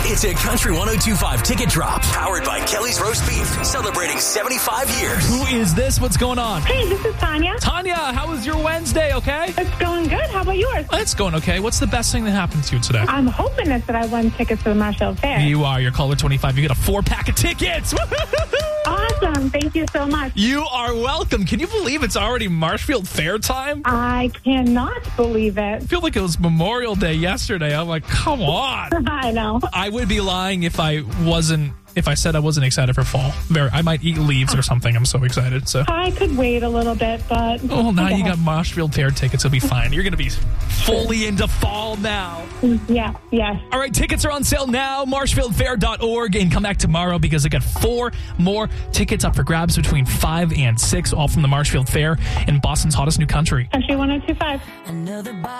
It's a Country 102.5 ticket drop powered by Kelly's Roast Beef, celebrating 75 years. Who is this? What's going on? Hey, this is Tanya. Tanya, how was your Wednesday, okay? It's going good. How about yours? It's going okay. What's the best thing that happened to you today? I'm hoping it's that I won tickets to the Marshfield Fair. You are. You're caller 25. You get a 4-pack of tickets. Awesome. Thank you so much. You are welcome. Can you believe it's already Marshfield Fair time? I cannot believe it. I feel like it was Memorial Day yesterday. I'm like, come on. I know. I would be lying if I said I wasn't excited for fall. I might eat leaves or something. I'm so excited. So I could wait a little bit, but... Oh, now you got Marshfield Fair tickets. It'll be fine. You're going to be fully into fall now. Yeah, yes. All right, tickets are on sale now. MarshfieldFair.org, and come back tomorrow because I got 4 more tickets up for grabs between 5 and 6, all from the Marshfield Fair in Boston's hottest new country. Country 102.5.